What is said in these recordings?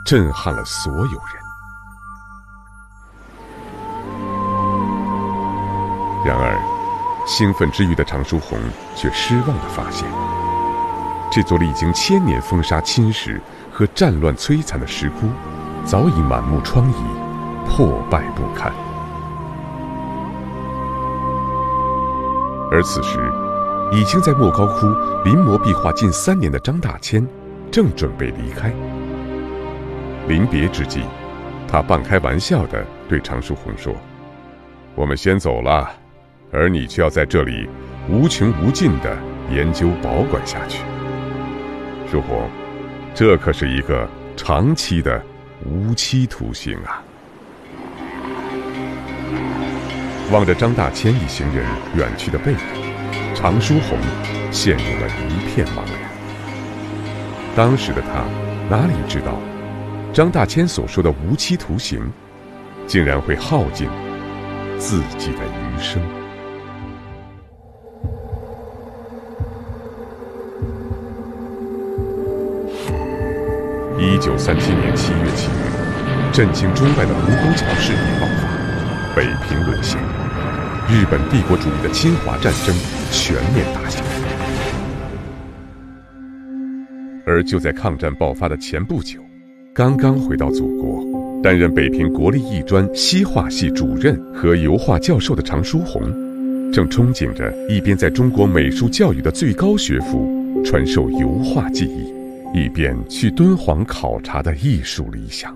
震撼了所有人。然而，兴奋之余的常书鸿却失望地发现，这座历经1000年风沙侵蚀和战乱摧残的石窟，早已满目疮痍，破败不堪。而此时，已经在莫高窟临摹壁画近3年的张大千，正准备离开。临别之际，他半开玩笑地对常书鸿说：“我们先走了，而你却要在这里无穷无尽地研究保管下去。书鸿，这可是一个长期的无期徒刑啊！”望着张大千一行人远去的背影，常书鸿陷入了一片茫然。当时的他哪里知道，张大千所说的无期徒刑，竟然会耗尽自己的余生。1937年7月7日，震惊中外的卢沟桥事变爆发，北平沦陷，日本帝国主义的侵华战争全面打响。而就在抗战爆发的前不久，刚刚回到祖国，担任北平国立艺专西画系主任和油画教授的常书鸿，正憧憬着一边在中国美术教育的最高学府传授油画技艺，一边去敦煌考察的艺术理想。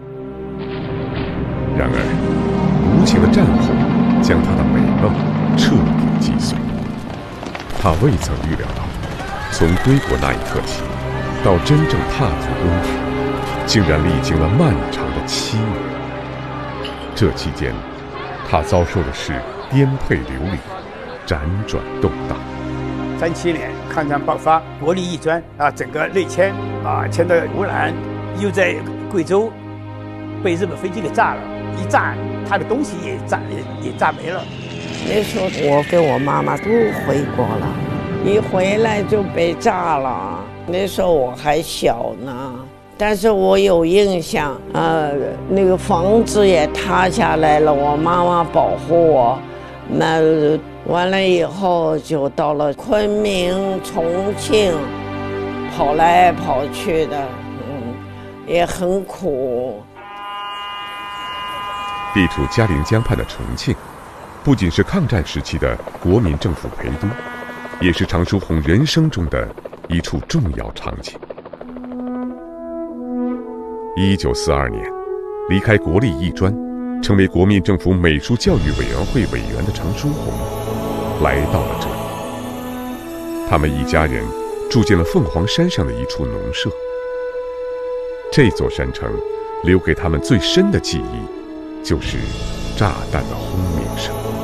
然而，无情的战火将他的美梦彻底击碎。他未曾预料到，从归国那一刻起，到真正踏足敦煌，竟然历经了漫长的7年。这期间，他遭受的是颠沛流离，辗转动荡。 37年抗战爆发，国立艺专整个内迁迁到湖南，又在贵州被日本飞机给炸了，一炸他的东西也炸没了。 那时候我跟我妈妈都回国了，一回来就被炸了。那时候我还小呢，但是我有印象，那个房子也塌下来了，我妈妈保护我。那完了以后就到了昆明、重庆，跑来跑去的，也很苦。 地处嘉陵江畔的重庆，不仅是抗战时期的国民政府陪都，也是常书鸿人生中的一处重要场景。1942年，离开国立艺专，成为国民政府美术教育委员会委员的常书鸿，来到了这里。他们一家人住进了凤凰山上的一处农舍。这座山城留给他们最深的记忆，就是炸弹的轰鸣声。